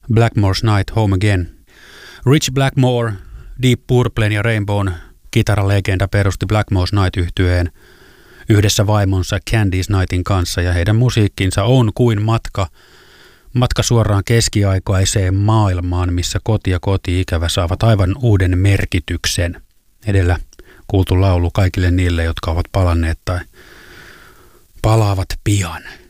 Blackmore's Night Home Again. Rich Blackmore, Deep Purplen ja Rainbown kitaralegenda perusti Blackmore's Night-yhtyeen yhdessä vaimonsa Candice Nightin kanssa, ja heidän musiikkinsa on kuin matka suoraan keskiaikaiseen maailmaan, missä koti ja koti-ikävä saavat aivan uuden merkityksen. Edellä kuultu laulu kaikille niille, jotka ovat palanneet tai palaavat pian.